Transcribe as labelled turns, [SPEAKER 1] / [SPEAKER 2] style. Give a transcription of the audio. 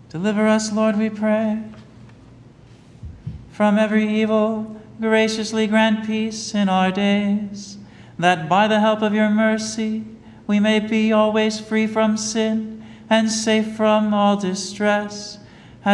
[SPEAKER 1] Deliver us, Lord, we pray. From every evil, graciously grant peace in our days, that by the help of your mercy we may be always free from sin and safe from all distress,